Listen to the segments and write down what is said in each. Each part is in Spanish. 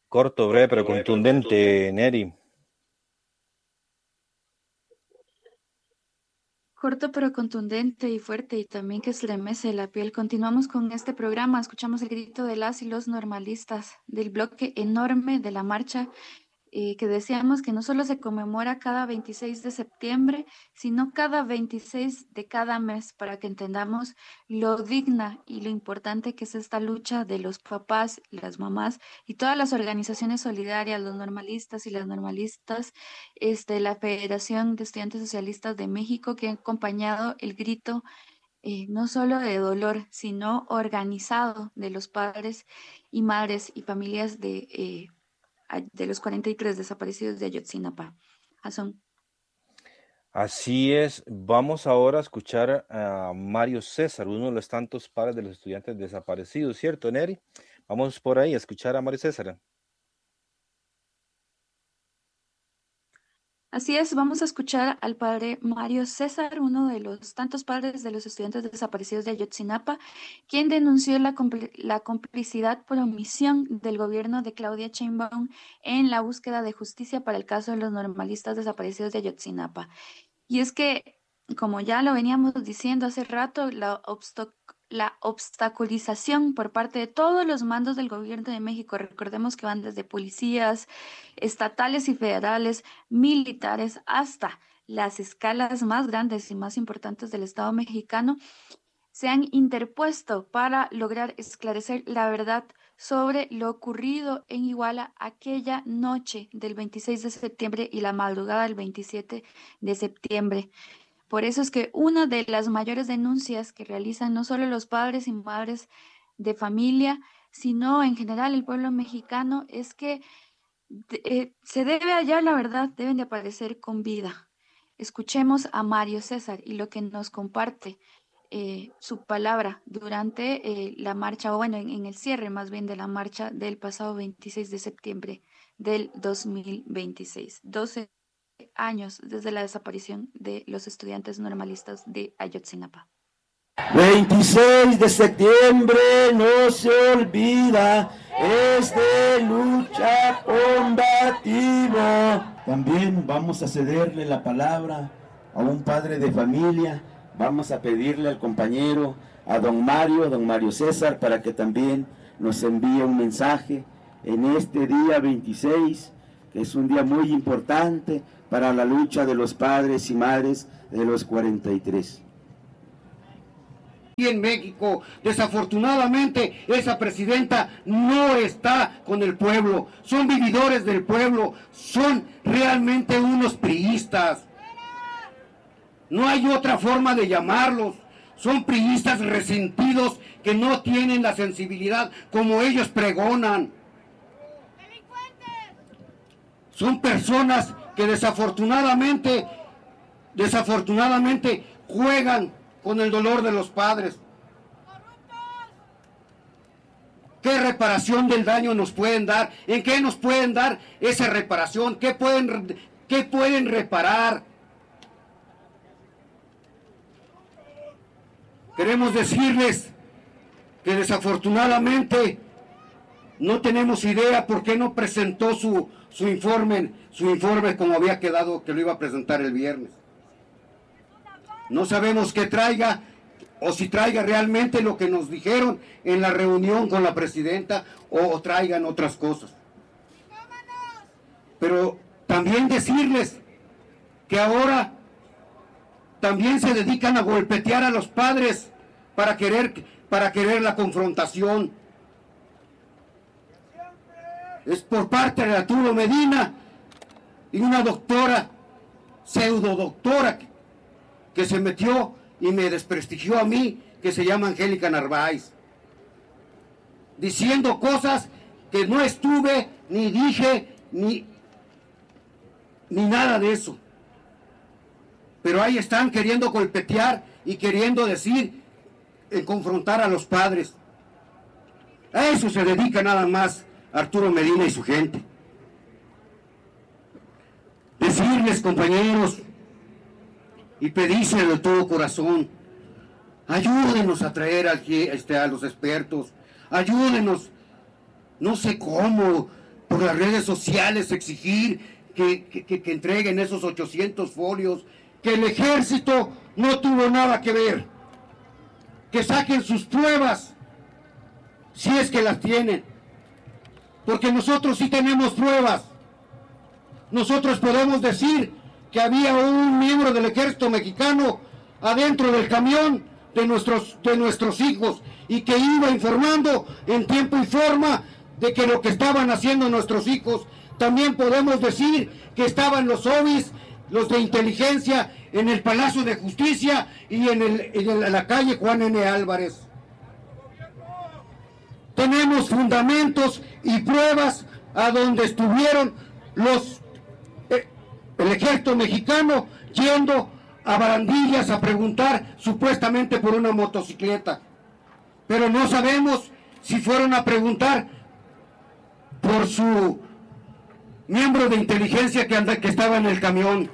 Corto, breve, pero contundente, Neri. Corto pero contundente y fuerte y también que estremece la piel. Continuamos con este programa. Escuchamos el grito de las y los normalistas del bloque enorme de la marcha que decíamos que no solo se conmemora cada 26 de septiembre, sino cada 26 de cada mes, para que entendamos lo digna y lo importante que es esta lucha de los papás, las mamás y todas las organizaciones solidarias, los normalistas y las normalistas, la Federación de Estudiantes Socialistas de México, que han acompañado el grito no solo de dolor, sino organizado de los padres y madres y familias de los 43 desaparecidos de Ayotzinapa. Jason. Así es, vamos ahora a escuchar a Mario César, uno de los tantos padres de los estudiantes desaparecidos, ¿cierto, Neri? Vamos por ahí a escuchar a Mario César. Así es, vamos a escuchar al padre Mario César, uno de los tantos padres de los estudiantes desaparecidos de Ayotzinapa, quien denunció la complicidad por omisión del gobierno de Claudia Sheinbaum en la búsqueda de justicia para el caso de los normalistas desaparecidos de Ayotzinapa. Y es que, como ya lo veníamos diciendo hace rato, la obstaculización por parte de todos los mandos del gobierno de México, recordemos que van desde policías estatales y federales, militares, hasta las escalas más grandes y más importantes del Estado mexicano, se han interpuesto para lograr esclarecer la verdad sobre lo ocurrido en Iguala aquella noche del 26 de septiembre y la madrugada del 27 de septiembre. Por eso es que una de las mayores denuncias que realizan no solo los padres y madres de familia, sino en general el pueblo mexicano, es que se debe hallar la verdad, deben de aparecer con vida. Escuchemos a Mario César y lo que nos comparte su palabra durante la marcha, o bueno, en el cierre más bien de la marcha del pasado 26 de septiembre del 2026. 12 años desde la desaparición de los estudiantes normalistas de Ayotzinapa. 26 de septiembre no se olvida, es de lucha combativa. También vamos a cederle la palabra a un padre de familia. Vamos a pedirle al compañero, a don Mario César, para que también nos envíe un mensaje en este día 26, que es un día muy importante para la lucha de los padres y madres de los 43. En México, desafortunadamente, esa presidenta no está con el pueblo, son vividores del pueblo, son realmente unos priistas. No hay otra forma de llamarlos, son priistas resentidos que no tienen la sensibilidad como ellos pregonan. Son personas que desafortunadamente juegan con el dolor de los padres. ¿Qué reparación del daño nos pueden dar? ¿En qué nos pueden dar esa reparación? ¿Qué pueden reparar? Queremos decirles que desafortunadamente no tenemos idea por qué no presentó su informe como había quedado que lo iba a presentar el viernes. No sabemos qué traiga, o si traiga realmente lo que nos dijeron en la reunión con la presidenta, o traigan otras cosas. Pero también decirles que ahora también se dedican a golpetear a los padres para querer la confrontación. Es por parte de Arturo Medina y una doctora, pseudo doctora, que se metió y me desprestigió a mí, que se llama Angélica Narváez, diciendo cosas que no estuve, ni dije, ni nada de eso. Pero ahí están queriendo golpetear y queriendo decir, confrontar a los padres. A eso se dedica nada más Arturo Medina y su gente. Decirles, compañeros, y pedírselo de todo corazón, ayúdenos a traer a los expertos, ayúdenos, no sé cómo, por las redes sociales exigir que entreguen esos 800 folios, que el ejército no tuvo nada que ver, que saquen sus pruebas, si es que las tienen, porque nosotros sí tenemos pruebas. Nosotros podemos decir que había un miembro del ejército mexicano adentro del camión de nuestros hijos y que iba informando en tiempo y forma de que lo que estaban haciendo nuestros hijos. También podemos decir que estaban los OVIs, los de inteligencia, en el Palacio de Justicia y en la calle Juan N. Álvarez. Tenemos fundamentos y pruebas a donde estuvieron el ejército mexicano yendo a barandillas a preguntar supuestamente por una motocicleta. Pero no sabemos si fueron a preguntar por su miembro de inteligencia que estaba en el camión.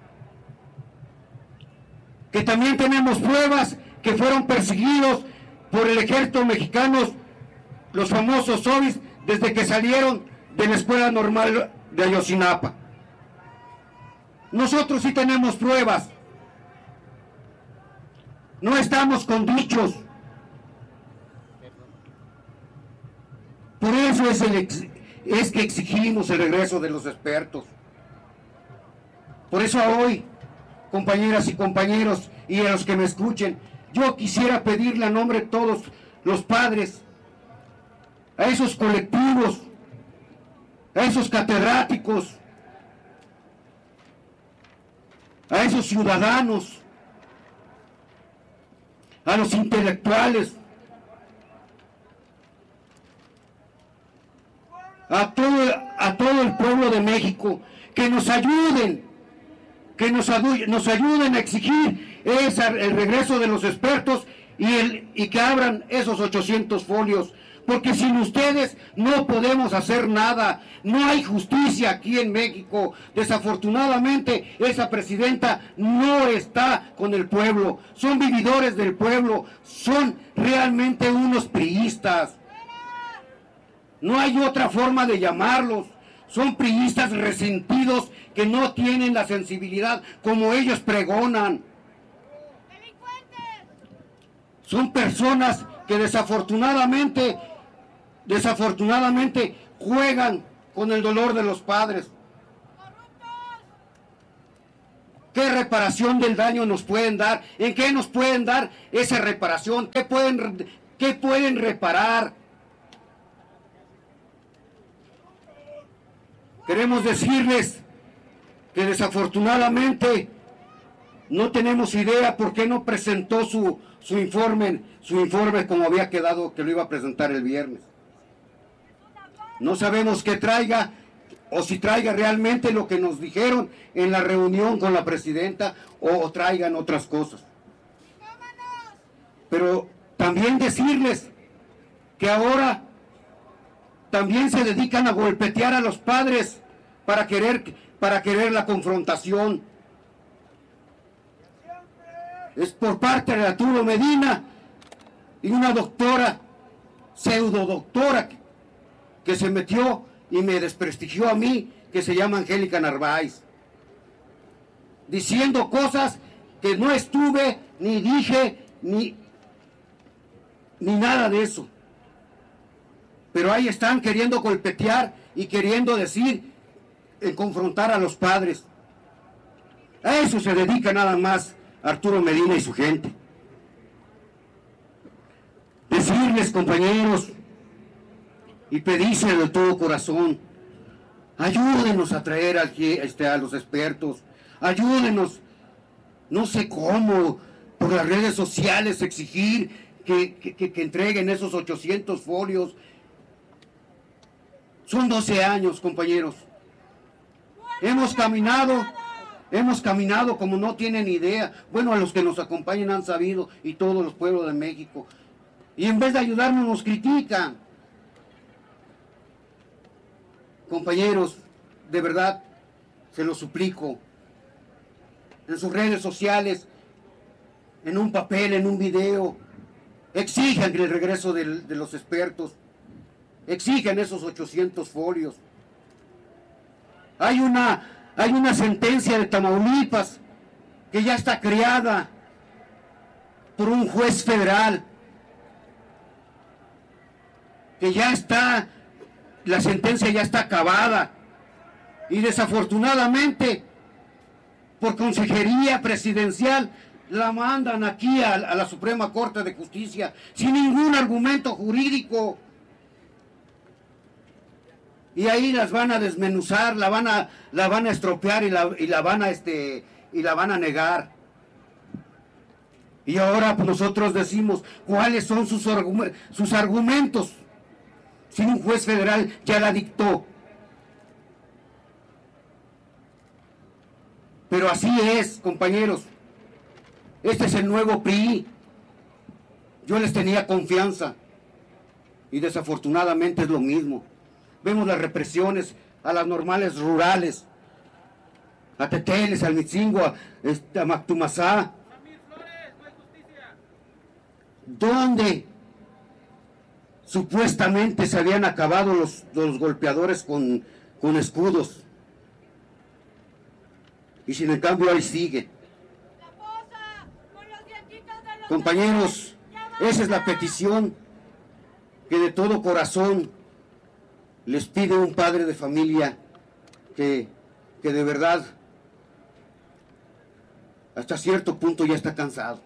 Que también tenemos pruebas que fueron perseguidos por el ejército mexicano, los famosos OVIs, desde que salieron de la Escuela Normal de Ayotzinapa. Nosotros sí tenemos pruebas. No estamos con dichos. Por eso es que exigimos el regreso de los expertos. Por eso hoy, compañeras y compañeros, y a los que me escuchen, yo quisiera pedirle a nombre de todos los padres, a esos colectivos, a esos catedráticos, a esos ciudadanos, a los intelectuales, a todo el pueblo de México, que nos ayuden, nos ayuden a exigir el regreso de los expertos y que abran esos 800 folios, porque sin ustedes no podemos hacer nada. No hay justicia aquí en México. Desafortunadamente, esa presidenta no está con el pueblo. Son vividores del pueblo. Son realmente unos priistas. No hay otra forma de llamarlos. Son priistas resentidos que no tienen la sensibilidad como ellos pregonan. Son personas que desafortunadamente juegan con el dolor de los padres. ¿Qué reparación del daño nos pueden dar? ¿En qué nos pueden dar esa reparación? ¿Qué pueden reparar? Queremos decirles que desafortunadamente no tenemos idea por qué no presentó su informe como había quedado que lo iba a presentar el viernes. No sabemos qué traiga, o si traiga realmente lo que nos dijeron en la reunión con la presidenta, o traigan otras cosas. Pero también decirles que ahora también se dedican a golpetear a los padres para querer la confrontación. Es por parte de Arturo Medina y una doctora, pseudo doctora, que se metió y me desprestigió a mí, que se llama Angélica Narváez, diciendo cosas que no estuve, ni dije, ni nada de eso. Pero ahí están queriendo golpetear y queriendo decir, confrontar a los padres. A eso se dedica nada más Arturo Medina y su gente. Decirles, compañeros, y pedírselo de todo corazón, ayúdenos a traer a los expertos, ayúdenos, no sé cómo, por las redes sociales exigir que entreguen esos 800 folios. Son 12 años, compañeros. Hemos caminado como no tienen idea. Bueno, a los que nos acompañan han sabido, y todos los pueblos de México. Y en vez de ayudarnos nos critican. Compañeros, de verdad, se lo suplico. En sus redes sociales, en un papel, en un video, exijan el regreso de los expertos. Exijan esos 800 folios. Hay una sentencia de Tamaulipas que ya está creada por un juez federal, que ya está, la sentencia ya está acabada, y desafortunadamente por consejería presidencial la mandan aquí a la Suprema Corte de Justicia sin ningún argumento jurídico, y ahí las van a desmenuzar, la van a estropear y la van a negar. Y ahora pues, nosotros decimos cuáles son sus argumentos, si un juez federal ya la dictó. Pero así es, compañeros. Este es el nuevo PRI. Yo les tenía confianza y desafortunadamente es lo mismo. Vemos las represiones a las normales rurales, a Teteles, al Mitzingo, a Mactumazá. ¿Dónde supuestamente se habían acabado los golpeadores con escudos? Y sin en cambio ahí sigue. Compañeros, esa es la petición que de todo corazón les pide un padre de familia que de verdad hasta cierto punto ya está cansado.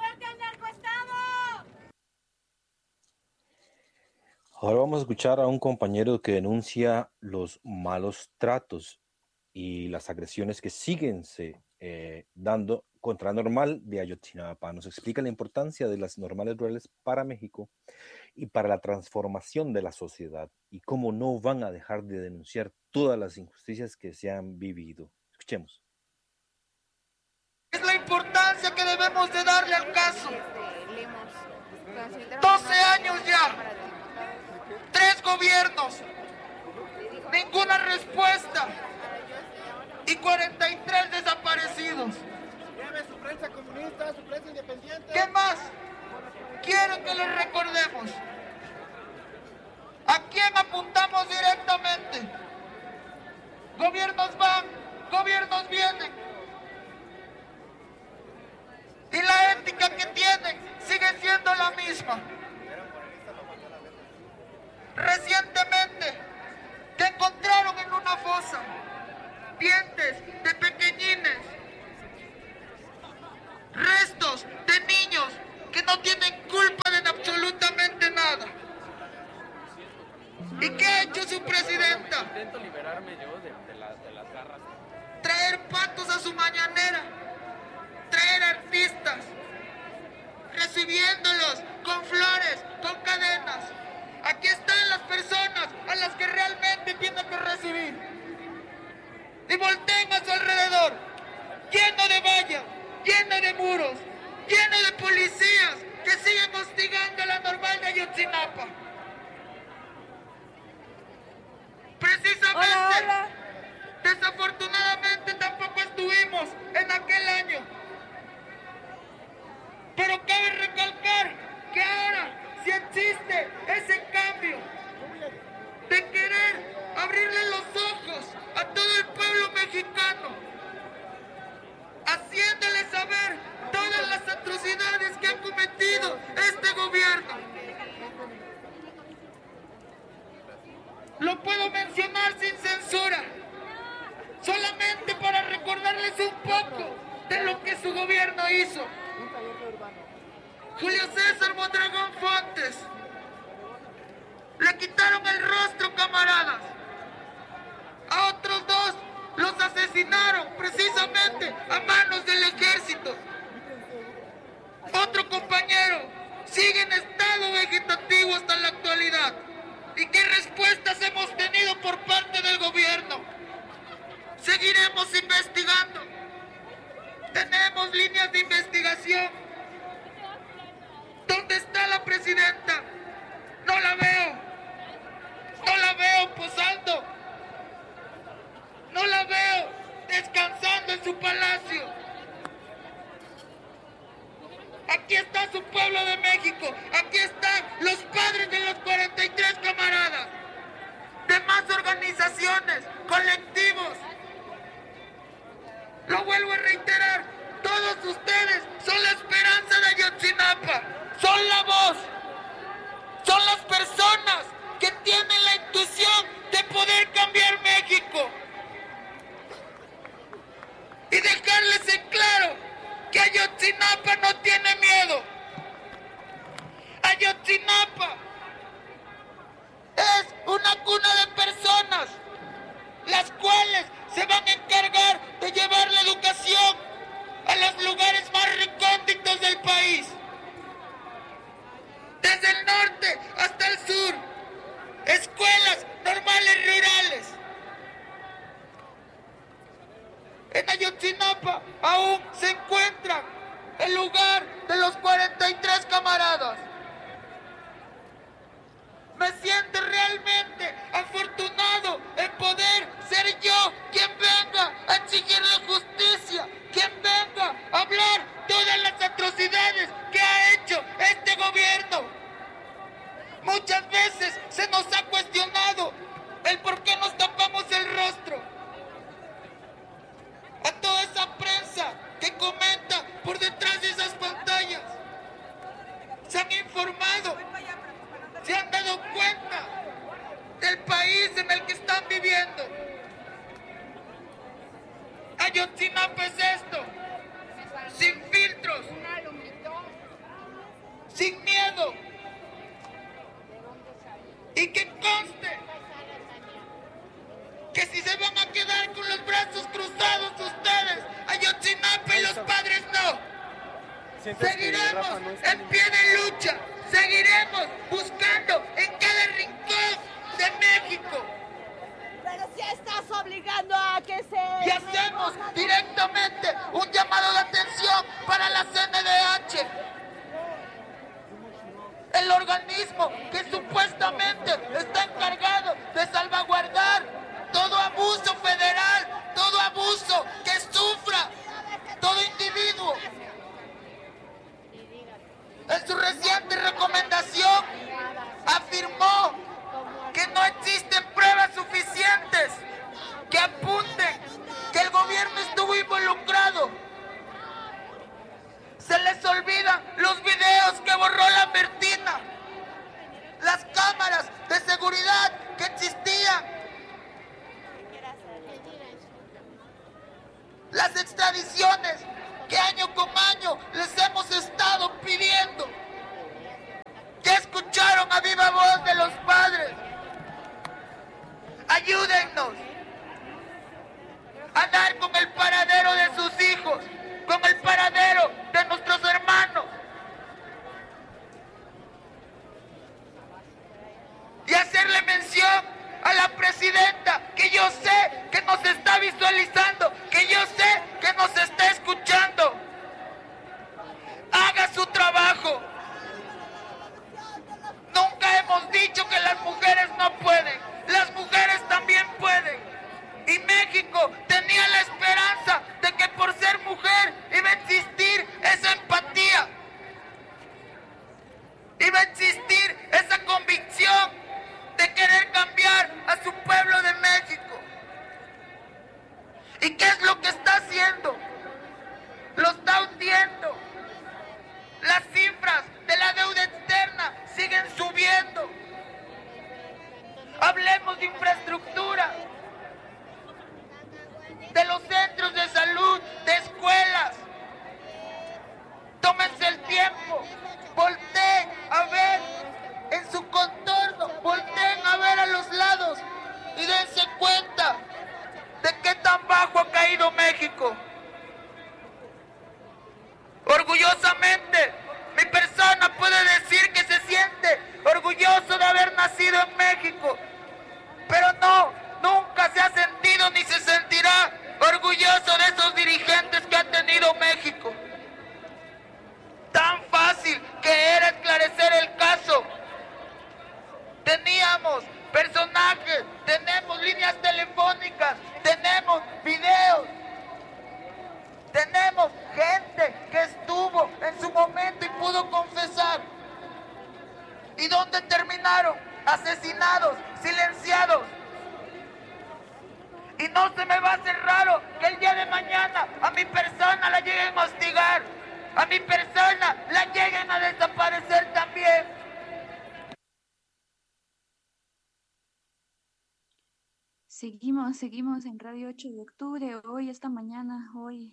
Ahora vamos a escuchar a un compañero que denuncia los malos tratos y las agresiones que siguen dando contra la normal de Ayotzinapa. Nos explica la importancia de las normales rurales para México y para la transformación de la sociedad y cómo no van a dejar de denunciar todas las injusticias que se han vivido. Escuchemos. Es la importancia que debemos de darle al caso. 12 años ya, 3 gobiernos, ninguna respuesta y 43 desaparecidos. Su prensa comunista, su prensa independiente. ¿Qué más quieren que les recordemos? ¿A quién apuntamos directamente? Gobiernos van, gobiernos vienen. Y la ética que tienen sigue siendo la misma. Recientemente, que encontraron en una fosa dientes de pequeñines, restos de niños que no tienen culpa de absolutamente nada. ¿Y qué ha hecho su presidenta? Intento liberarme yo de las garras. Traer patos a su mañanera, traer artistas, recibiéndolos con flores, con cadenas. Aquí están las personas a las que realmente tienen que recibir. Y volteen a su alrededor, lleno de vallas, lleno de muros, lleno de policías que siguen hostigando a la normal de Ayotzinapa. Precisamente, desafortunadamente tampoco estuvimos en aquel año. Pero cabe recalcar que ahora sí existe ese cambio de querer abrirle los ojos a todo el pueblo mexicano, haciéndole saber todas las atrocidades que ha cometido este gobierno. Lo puedo mencionar sin censura, solamente para recordarles un poco de lo que su gobierno hizo. Julio César Mondragón Fontes, le quitaron el rostro, camaradas. A otros 2 los asesinaron precisamente a manos del ejército. Otro compañero sigue en estado vegetativo hasta la actualidad. ¿Y qué respuestas hemos tenido por parte del gobierno? Seguiremos investigando. Tenemos líneas de investigación. ¿Dónde está la presidenta? No la veo. No la veo posando. No la veo descansando en su palacio. Aquí está su pueblo de México. Aquí están los padres de los 43 camaradas. Demás organizaciones, colectivos, Lo vuelvo a reiterar, todos ustedes son la esperanza de Ayotzinapa, son la voz, son las personas que tienen la intuición de poder cambiar México. Y dejarles en claro que Ayotzinapa no tiene miedo. Ayotzinapa es una cuna de personas, las cuales se van a encargar de llevar la educación a los lugares más recónditos del país. Desde el norte hasta el sur, escuelas normales rurales. En Ayotzinapa aún se encuentra el lugar de los 43 camaradas. Me siento realmente afortunado en poder ser yo quien venga a exigirle justicia, quien venga a hablar todas las atrocidades que ha hecho este gobierno. Muchas veces se nos ha cuestionado el por qué nos tapamos el rostro. A toda esa prensa que comenta por detrás de esas pantallas, se han informado, se han dado cuenta del país en el que están viviendo. Ayotzinapa es esto, sin filtros, sin miedo. Y que conste que si se van a quedar con los brazos cruzados ustedes, Ayotzinapa y los padres no. Seguiremos en pie de lucha, seguiremos buscando en cada rincón de México. Pero si estás obligando a que se... Y hacemos directamente un llamado de atención para la CNDH, el organismo que supuestamente está encargado de salvaguardar todo abuso federal, todo abuso que sufra todo individuo. En su reciente recomendación afirmó que no existen pruebas suficientes que apunten que el gobierno estuvo involucrado. Se les olvidan los videos que borró la Bertina, las cámaras de seguridad que existían, las extradiciones que año con año les hemos estado pidiendo. Ya escucharon a viva voz de los padres. Ayúdennos a dar con el paradero de sus hijos, con el paradero de nuestros hermanos. Y hacerle mención a la presidenta, que yo sé que nos está visualizando, que yo sé que nos está escuchando. Haga su trabajo. Nunca hemos dicho que las mujeres no pueden. Las mujeres también pueden. Y México tenía la esperanza de que por ser mujer iba a existir esa empatía, iba a existir esa convicción de querer cambiar a su pueblo de México. ¿Y qué es lo que está haciendo? Lo está hundiendo. Las cifras de la deuda externa siguen subiendo. Hablemos de infraestructura, de los centros de salud, de escuelas. Tómense el tiempo, volteen a ver en su contorno, volteen a ver a los lados y dense cuenta de qué tan bajo ha caído México. Orgullosamente, mi persona puede decir que se siente orgulloso de haber nacido en México, pero no, nunca se ha sentido ni se sentirá orgulloso de esos dirigentes que ha tenido México. Tan fácil que era esclarecer el caso. Teníamos personajes, tenemos líneas telefónicas, tenemos videos, tenemos gente que estuvo en su momento y pudo confesar. ¿Y dónde terminaron? Asesinados, silenciados. Y no se me va a hacer raro que el día de mañana a mi persona la lleguen a desaparecer también. Seguimos en Radio 8 de octubre, hoy, esta mañana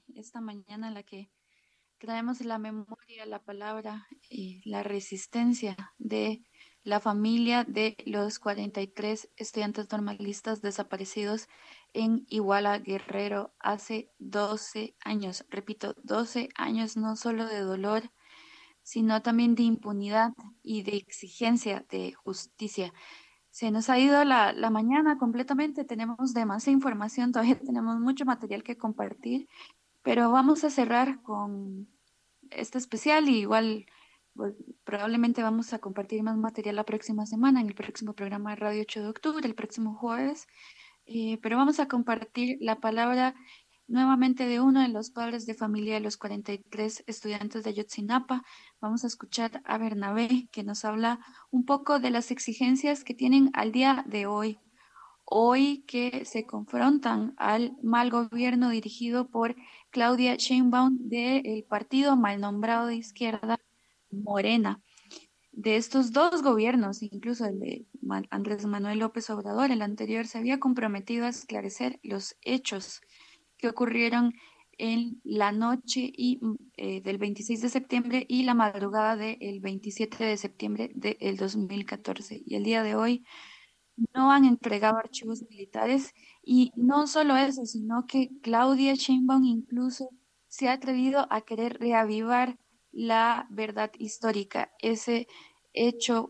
en la que traemos la memoria, la palabra y la resistencia de la familia de los 43 estudiantes normalistas desaparecidos en Iguala, Guerrero, hace 12 años. Repito, 12 años no solo de dolor, sino también de impunidad y de exigencia de justicia. Se nos ha ido la mañana completamente, tenemos demasiada información, todavía tenemos mucho material que compartir, pero vamos a cerrar con este especial y igual pues, probablemente vamos a compartir más material la próxima semana en el próximo programa de Radio 8 de octubre, el próximo jueves, pero vamos a compartir la palabra nuevamente de uno de los padres de familia de los 43 estudiantes de Ayotzinapa. Vamos a escuchar a Bernabé, que nos habla un poco de las exigencias que tienen al día de hoy. Hoy que se confrontan al mal gobierno dirigido por Claudia Sheinbaum del partido mal nombrado de izquierda Morena. De estos dos gobiernos, incluso el de Andrés Manuel López Obrador, el anterior, se había comprometido a esclarecer los hechos que ocurrieron en la noche del 26 de septiembre y la madrugada del 27 de septiembre del 2014. Y el día de hoy no han entregado archivos militares y no solo eso, sino que Claudia Sheinbaum incluso se ha atrevido a querer reavivar la verdad histórica, ese hecho,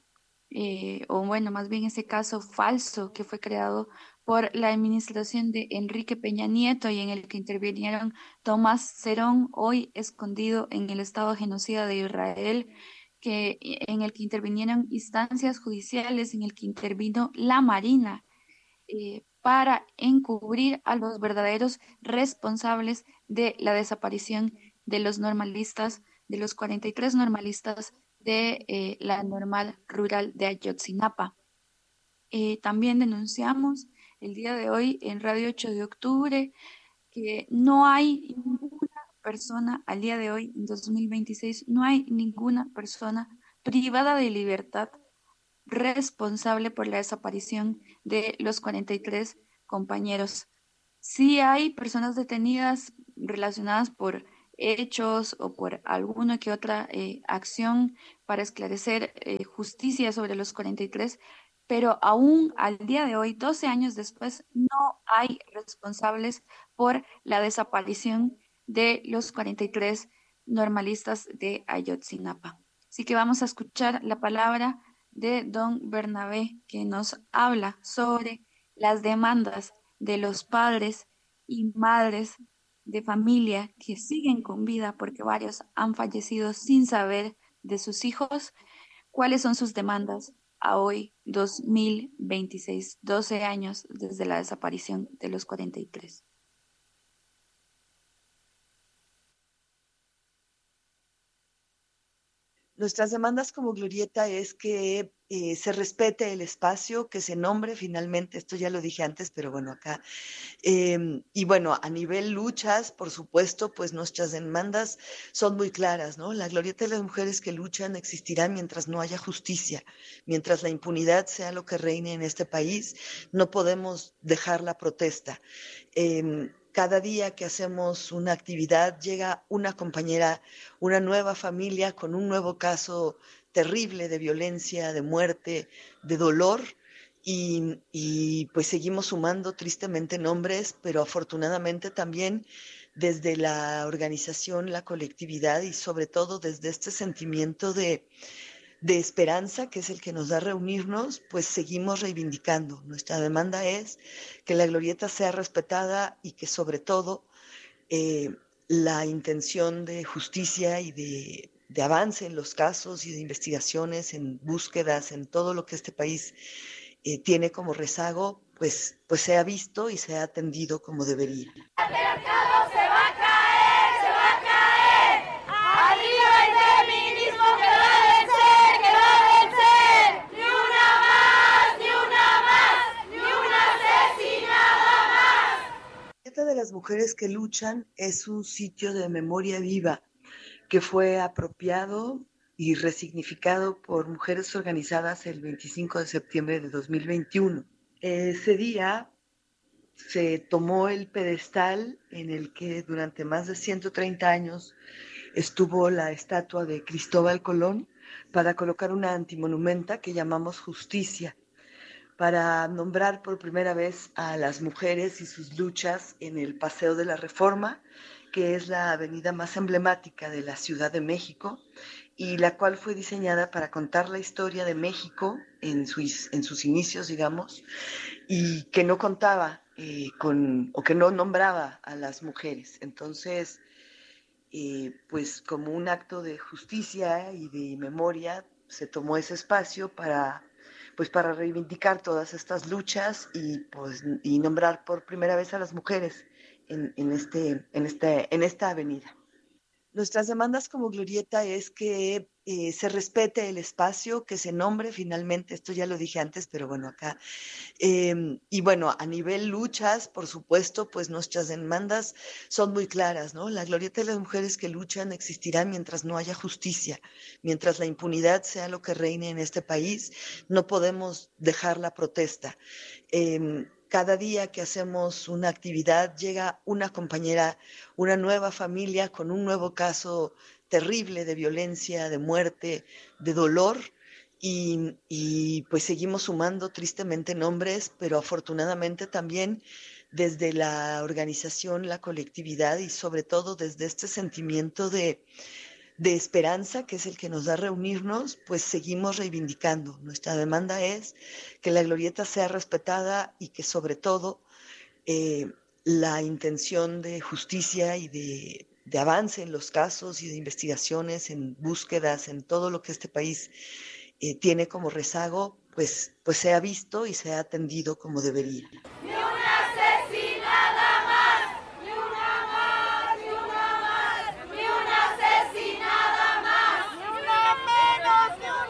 o bueno, más bien ese caso falso que fue creado por la administración de Enrique Peña Nieto y en el que intervinieron Tomás Cerón, hoy escondido en el Estado genocida de Israel, en el que intervinieron instancias judiciales, en el que intervino la Marina, para encubrir a los verdaderos responsables de la desaparición de los normalistas, de los 43 normalistas de la normal rural de Ayotzinapa. También denunciamos el día de hoy en Radio 8 de octubre que no hay ninguna persona al día de hoy, en 2026, no hay ninguna persona privada de libertad responsable por la desaparición de los 43 compañeros. Sí hay personas detenidas relacionadas por hechos o por alguna que otra acción para esclarecer justicia sobre los 43, pero aún al día de hoy, 12 años después, no hay responsables por la desaparición de los 43 normalistas de Ayotzinapa. Así que vamos a escuchar la palabra de don Bernabé, que nos habla sobre las demandas de los padres y madres de familia que siguen con vida porque varios han fallecido sin saber de sus hijos. ¿Cuáles son sus demandas a hoy, 2026, 12 años desde la desaparición de los 43? Nuestras demandas como Glorieta es que se respete el espacio, que se nombre finalmente, esto ya lo dije antes, pero bueno, acá. Y bueno, a nivel luchas, por supuesto, pues nuestras demandas son muy claras, ¿no? La Glorieta de las mujeres que luchan existirá mientras no haya justicia, mientras la impunidad sea lo que reine en este país, no podemos dejar la protesta. Cada día que hacemos una actividad llega una compañera, una nueva familia con un nuevo caso terrible de violencia, de muerte, de dolor y pues seguimos sumando tristemente nombres, pero afortunadamente también desde la organización, la colectividad y sobre todo desde este sentimiento de esperanza, que es el que nos da reunirnos, pues seguimos reivindicando. Nuestra demanda es que la Glorieta sea respetada y que sobre todo la intención de justicia y de avance en los casos y de investigaciones, en búsquedas, en todo lo que este país tiene como rezago, pues sea visto y sea atendido como debería. De las mujeres que luchan es un sitio de memoria viva que fue apropiado y resignificado por mujeres organizadas el 25 de septiembre de 2021. Ese día se tomó el pedestal en el que durante más de 130 años estuvo la estatua de Cristóbal Colón para colocar una antimonumenta que llamamos Justicia, para nombrar por primera vez a las mujeres y sus luchas en el Paseo de la Reforma, que es la avenida más emblemática de la Ciudad de México y la cual fue diseñada para contar la historia de México en sus inicios, digamos, y que no contaba o que no nombraba a las mujeres. Entonces, pues como un acto de justicia y de memoria, se tomó ese espacio para reivindicar todas estas luchas y nombrar por primera vez a las mujeres en esta avenida. Nuestras demandas como Glorieta es que se respete el espacio, que se nombre finalmente, esto ya lo dije antes, pero bueno, acá. Y bueno, a nivel luchas, por supuesto, pues nuestras demandas son muy claras, ¿no? La Glorieta de las mujeres que luchan existirá mientras no haya justicia, mientras la impunidad sea lo que reine en este país, no podemos dejar la protesta. Cada día que hacemos una actividad llega una compañera, una nueva familia con un nuevo caso terrible de violencia, de muerte, de dolor, y pues seguimos sumando tristemente nombres, pero afortunadamente también desde la organización, la colectividad y sobre todo desde este sentimiento de esperanza, que es el que nos da reunirnos, pues seguimos reivindicando. Nuestra demanda es que la Glorieta sea respetada y que sobre todo la intención de justicia y de avance en los casos y de investigaciones, en búsquedas, en todo lo que este país tiene como rezago, pues sea visto y sea atendido como debería.